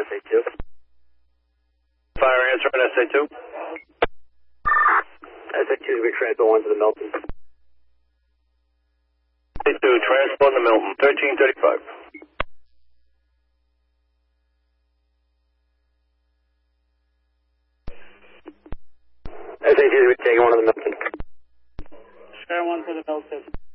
SA2. Fire answer on SA2. SA2 is we transfer 1 to the Milton. SA2, transport to Milton, 1335. SA2 is we taking 1 to the Milton. Share 1 to the Milton.